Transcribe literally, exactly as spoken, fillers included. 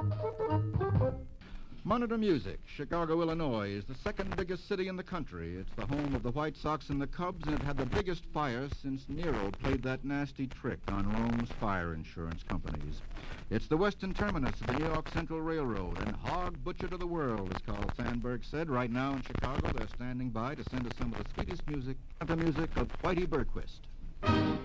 Monitor Music, Chicago, Illinois, is the second biggest city in the country. It's the home of the White Sox and the Cubs, and it had the biggest fire since Nero played that nasty trick on Rome's fire insurance companies. It's the western terminus of the New York Central Railroad, and hog butcher to the world, as Carl Sandburg said. Right now in Chicago, they're standing by to send us some of the sweetest music, the music of Whitey Berquist.